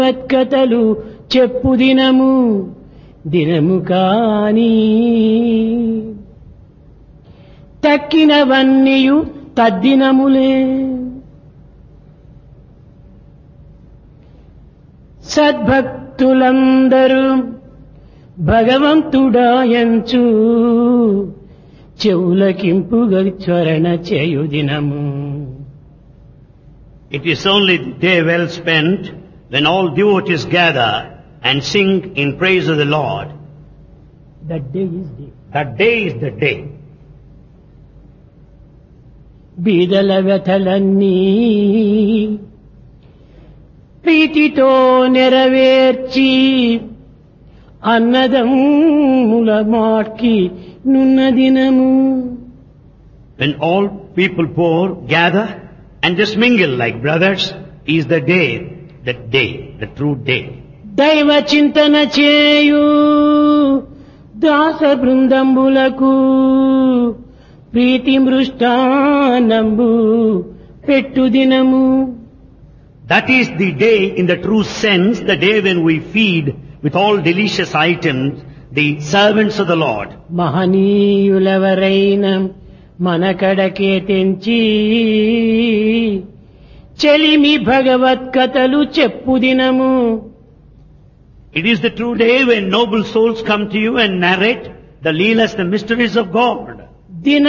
కథలు చెప్పు దినము దినము కాని తక్కినవన్నీయు తద్దినములే. సద్భక్తులందరూ భగవంతుడాయంచు చెవులకింపుగా స్మరణ చేయు దినము. It is only the day well spent when all devotees gather and sing in praise of the Lord. That day is day. That day is the day. బీదల వ్యథలన్నీ ప్రీతితో నెరవేర్చి అన్నదమ్ముల మాట్కి నున్న దినము. When all people poor gather and just mingle like brothers is the day, the true day. దైవ చింతన చేయు దాస బృందంబులకు ప్రీతి మృష్టానంబు పెట్టు దినము. That is the day in the true sense, the day when we feed with all delicious items the servants of the Lord. మహనీయులెవరైన మనకడకే తెంచి చెలిమి భగవత్ కథలు చెప్పు దినము. It is the true day when noble souls come to you and narrate the leelas, the mysteries of God. దిన